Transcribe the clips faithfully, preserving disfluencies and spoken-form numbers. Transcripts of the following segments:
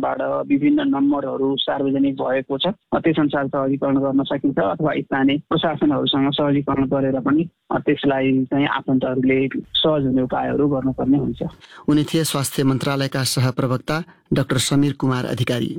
माध्यमबाट विभिन्न नम्बरहरू सार्वजनिक भएको छ, त्यसअनुसार सहजीकरण गर्न सकिन्छ अथवा स्थानीय प्रशासनहरूसँग सहजीकरण गरेर पनि त्यसलाई चाहिँ आफन्तहरूले सहज हुने उपायहरू गर्नुपर्ने हुन्छ। उनी थिए स्वास्थ्य मन्त्रालयका सहप्रवक्ता डाक्टर समीर कुमार अधिकारी।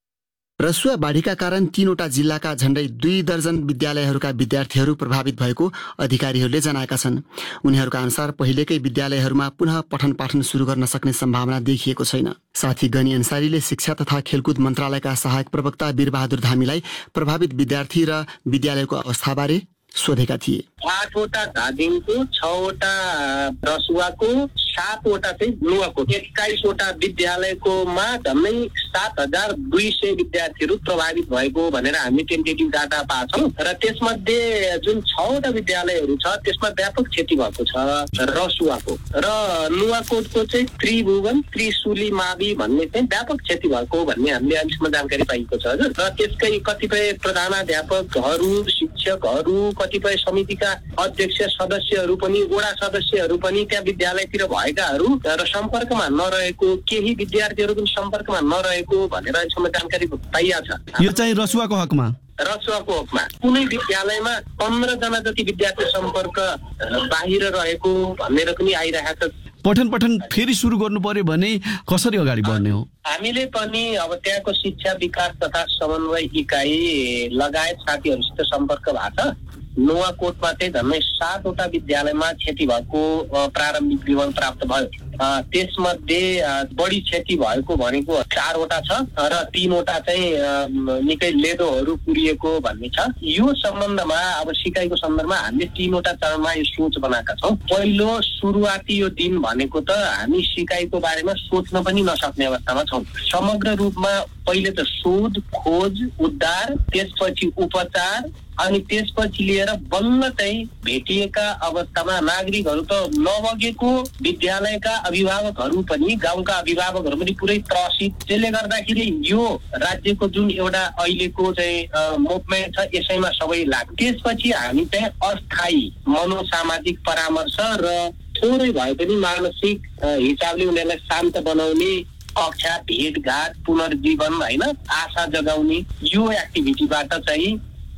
रसुवा बाढीका कारण तीनवटा जिल्लाका झण्डै दुई दर्जन विद्यालयहरूका विद्यार्थीहरू प्रभावित भएको अधिकारीहरूले जनाएका छन्। उनीहरूका अनुसार पहिलेकै विद्यालयहरूमा पुनः पठन पाठन सुरु गर्न सक्ने सम्भावना देखिएको छैन। साथी गनी अन्सारीले शिक्षा तथा खेलकुद मन्त्रालयका सहायक प्रवक्ता वीरबहादुर धामीलाई प्रभावित विद्यार्थी र विद्यालयको अवस्थाबारे सोधेका थिए। आठवटा धादिङको, छवटा रसुवाको, सातवटा चाहिँ नुवाकोट, एक्काइसवटा विद्यालयकोमा झन्डै सात हजार दुई सय विद्यार्थीहरू प्रभावित भएको भनेर हामी टेन्टेटिभ डाटा पाछौँ र त्यसमध्ये जुन छवटा विद्यालयहरू छ त्यसमा व्यापक क्षति भएको छ रसुवाको, र नुवाकोटको चाहिँ त्रिभुवन त्रिशुली मावि भन्ने चाहिँ व्यापक क्षति भएको भन्ने हामीले अहिलेसम्म जानकारी पाएको छ हजुर। र त्यसकै कतिपय प्रधानाध्यापकहरू, शिक्षकहरू, कतिपय समितिका अध्यक्ष सदस्यहरू पनि, वडा सदस्यहरू पनि त्यहाँ विद्यालयतिर भएकाहरू र सम्पर्कमा नरहेको, केही विद्यार्थीहरू पनि सम्पर्कमा नरहेको भनेर अहिलेसम्म जानकारी पाइएको छ। यो चाहिँ रसुवाको हकमा रसुवाको हकमा कुनै विद्यालयमा पन्ध्र जना जति विद्यार्थी सम्पर्क बाहिर रहेको भनेर पनि आइरहेको छ। पठन पाठन फेरि सुरु गर्नु पर्यो भने कसरी अगाडि बढ्ने हो? हामीले पनि अब त्यहाँको शिक्षा विकास तथा समन्वय इकाइ लगायत साथीहरूसित सम्पर्क भएको छ। नुवाकोटमा चाहिँ झन्डै सातवटा विद्यालयमा क्षति भएको प्रारम्भिक विवरण प्राप्त भयो। त्यसमध्ये बढी क्षति भएको भनेको चारवटा छ र तीनवटा चाहिँ निकै लेदोहरू पुरिएको भन्ने छ। यो सम्बन्धमा अब सिकाइको सन्दर्भमा हामीले तीनवटा चरणमा यो सोच बनाएका छौँ। पहिलो सुरुवाती यो दिन भनेको त हामी सिकाइको बारेमा सोच्न पनि नसक्ने अवस्थामा छौँ। समग्र रूपमा पहिले त शोध, खोज, उद्धार, त्यसपछि उपचार, अनि त्यसपछि लिएर बल्ल चाहिँ भेटिएका अवस्थामा नागरिकहरू त नबगेको, विद्यालयका अभिभावकहरू पनि, गाउँका अभिभावकहरू पनि पुरै त्रसित, त्यसले गर्दाखेरि यो राज्यको जुन एउटा अहिलेको चाहिँ मुभमेन्ट छ यसैमा सबै लाग्छ। त्यसपछि हामी चाहिँ अस्थायी मनोसामाजिक परामर्श र थोरै भए पनि मानसिक हिसाबले उनीहरूलाई शान्त बनाउने, कक्षा भेटघाट, पुनर्जीवन होइन आशा जगाउने यो एक्टिभिटीबाट चाहिँ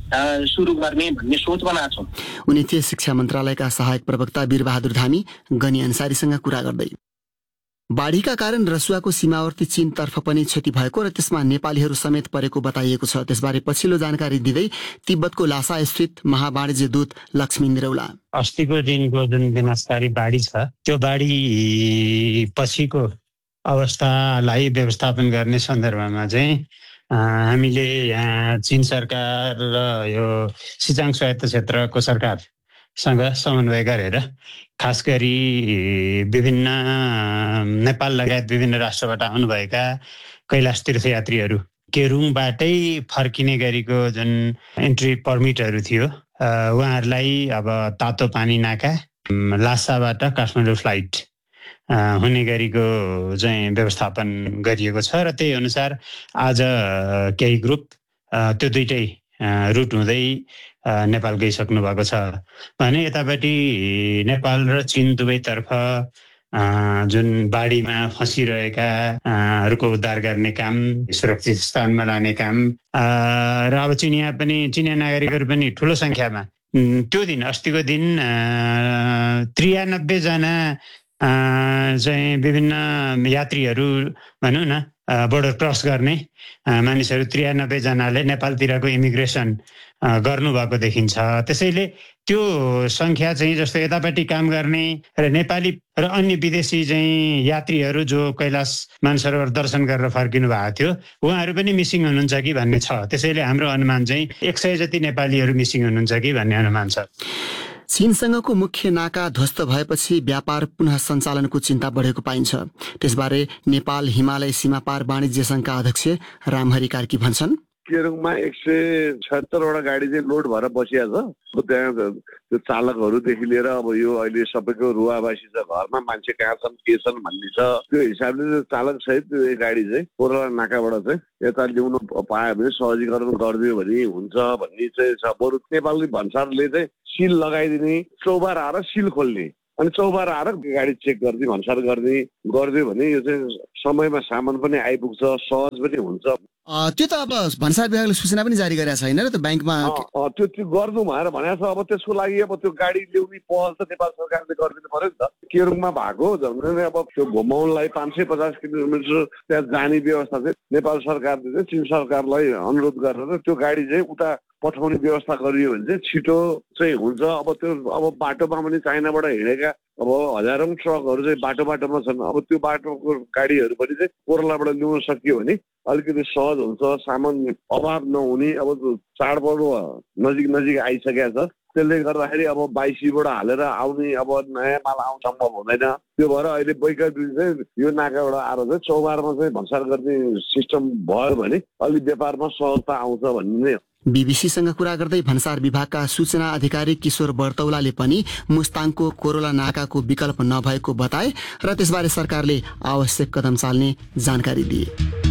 सुरु गर्ने भन्ने सोच बनाएको छौँ। उनी थिए शिक्षा मन्त्रालयका सहायक प्रवक्ता वीरबहादुर धामी गनी अन्सारीसँग कुरा गर्दै। बाढीका कारण रसुवाको सीमावर्ती चीनतर्फ पनि क्षति भएको र त्यसमा नेपालीहरू समेत परेको बताइएको छ। त्यसबारे पछिल्लो जानकारी दिँदै तिब्बतको लासा स्थित महावाणिज्य दूत लक्ष्मी निरौला। अस्तिको दिनको जुन विनाशकारी बाढी छ त्यो बाढी पछिको अवस्थालाई व्यवस्थापन गर्ने सन्दर्भमा चाहिँ हामीले यहाँ चीन सरकार र यो सिचाङ स्वायत्त क्षेत्रको सरकारसँग समन्वय गरेर खास गरी विभिन्न नेपाल लगायत विभिन्न राष्ट्रबाट आउनुभएका कैलाश तीर्थयात्रीहरू केरुङबाटै फर्किने गरीको जुन एन्ट्री पर्मिटहरू थियो उहाँहरूलाई अब तातो पानी नाका लासाबाट काठमाडौँ फ्लाइट हुने गरीको चाहिँ व्यवस्थापन गरिएको छ र त्यही अनुसार आज केही ग्रुप त्यो दुइटै रुट हुँदै नेपाल गइसक्नु भएको छ भने यतापट्टि नेपाल र चीन दुवैतर्फ जुन बाढीमा फँसिरहेकाहरूको उद्धार गर्ने काम, सुरक्षित स्थानमा लाने काम र अब चिनिया पनि चिनिया नागरिकहरू पनि ठुलो सङ्ख्यामा त्यो दिन अस्तिको दिन त्रियानब्बे जना चाहिँ विभिन्न यात्रीहरू भनौँ न बोर्डर क्रस गर्ने मानिसहरू त्रियानब्बे जनाले नेपालतिरको इमिग्रेसन गर्नुभएको देखिन्छ। त्यसैले त्यो सङ्ख्या चाहिँ जस्तो यतापट्टि काम गर्ने र नेपाली र अन्य विदेशी चाहिँ यात्रीहरू जो कैलाश मानसरोवर दर्शन गरेर फर्किनु भएको थियो उहाँहरू पनि मिसिङ हुनुहुन्छ कि भन्ने छ। त्यसैले हाम्रो अनुमान चाहिँ एक सय जति नेपालीहरू मिसिङ हुनुहुन्छ कि भन्ने अनुमान छ। चीनसँगको मुख्य नाका ध्वस्त भएपछि व्यापार पुनः सञ्चालनको चिन्ता बढेको पाइन्छ। त्यसबारे नेपाल हिमालय सीमापार वाणिज्य सङ्घका अध्यक्ष रामहरि कार्की भन्छन्। केरुङमा एक सय छत्तरवटा गाडी चाहिँ लोड भएर बसिएको छ। त्यहाँ त्यो चालकहरूदेखि लिएर अब यो अहिले सबैको रुवावासी छ, घरमा मान्छे कहाँ छन् के छन् भन्ने छ। त्यो हिसाबले चालक सहित त्यो गाडी चाहिँ कोरोला नाकाबाट चाहिँ यता ल्याउनु पायो भने सहजीकरण गरिदियो भने हुन्छ भन्ने चाहिँ छ। बरु नेपाली भन्सारले चाहिँ सिल लगाइदिने, चौबार आएर सिल खोल्ने अनि चौबार आएर गाडी चेक गरिदिए भन्सार गरिदिए गरिदियो भने यो चाहिँ समयमा सामान पनि आइपुग्छ, सहज पनि हुन्छ। त्यो त अब भन्सार विभागले सूचना पनि जारी गरेको छैन र त्यो ब्याङ्कमा त्यो त्यो गर्नु भनेर भनेको छ। अब त्यसको लागि अब त्यो गाडी ल्याउने पहल त नेपाल सरकारले गरिदिनु पर्यो नि त। केरुङमा भएको झन् अब त्यो घुमाउनलाई पाँच सय पचास किलोमिटर त्यहाँ जाने व्यवस्था चाहिँ नेपाल सरकारले चाहिँ चीन सरकारलाई अनुरोध गरेर त्यो गाडी चाहिँ उता पठाउने व्यवस्था गरियो भने चाहिँ छिटो चाहिँ हुन्छ। अब त्यो अब बाटोमा पनि चाइनाबाट हिँडेका अब हजारौँ ट्रकहरू चाहिँ बाटो बाटोमा छन्। अब त्यो बाटोको गाडीहरू पनि चाहिँ कोरोलाबाट ल्याउन सकियो भने अलिकति सहज हुन्छ, सामान अभाव नहुने। अब चाडपर्व नजिक नजिक आइसकेको छ, त्यसले गर्दाखेरि अब बाइसीबाट हालेर आउने अब नयाँ माल आउनु सम्भव हुँदैन। त्यो भएर अहिले वैकल्पिक चाहिँ यो नाकाबाट आएर चाहिँ चौबारमा चाहिँ भन्सार गर्ने सिस्टम भयो भने अलिक व्यापारमा सहजता आउँछ भन्ने नै हो। बीबीसीसँग कुरा गर्दै भन्सार विभागका सूचना अधिकारी किशोर बर्तौलाले पनि मुस्ताङको कोरोला नाकाको विकल्प नभएको बताए र त्यसबारे सरकारले आवश्यक कदम चाल्ने जानकारी दिए।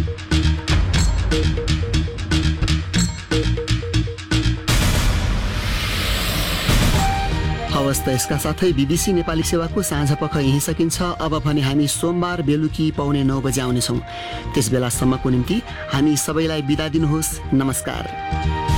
हवस् त यसका साथै बीबीसी नेपाली सेवाको साँझ पख यही सकिन्छ। अब भने हामी सोमबार बेलुकी पाउने नौ बजे आउनेछौँ। त्यस बेलासम्मको निम्ति हामी सबैलाई बिदा दिनुहोस्। नमस्कार।